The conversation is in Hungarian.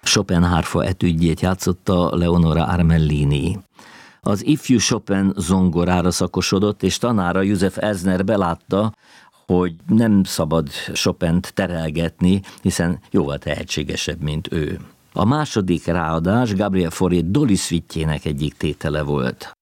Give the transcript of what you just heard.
Chopin hárfa etüdjét játszotta Leonora Armellini. Az ifjú Chopin zongorára szakosodott, és tanára József Erzner belátta, hogy nem szabad Chopint terelgetni, hiszen jóval tehetségesebb, mint ő. A második ráadás Gabriel Fauré Dolly szüitjének egyik tétele volt.